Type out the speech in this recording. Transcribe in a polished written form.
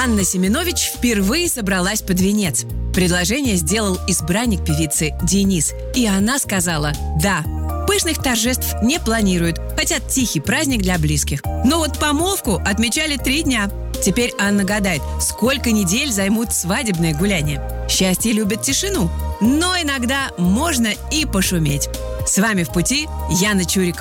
Анна Семенович впервые собралась под венец. Предложение сделал избранник певицы Денис, и она сказала «да». Пышных торжеств не планируют, хотят тихий праздник для близких. Но вот помолвку отмечали 3 дня. Теперь Анна гадает, сколько недель займут свадебные гуляния. Счастье любит тишину, но иногда можно и пошуметь. С вами «В пути» Яна Чурикова.